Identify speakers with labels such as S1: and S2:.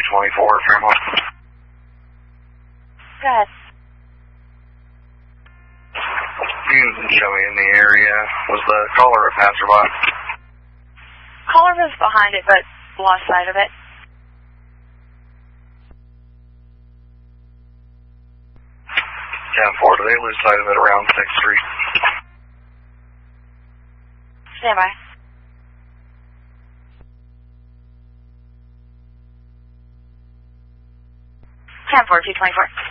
S1: Fairmont.
S2: Go ahead.
S1: You can show me in the area. Was the caller a passerby?
S2: Caller was behind it, but lost sight of it.
S1: 10-4, do they lose sight of it around 6th Street?
S2: Stand by. 10-4, 224.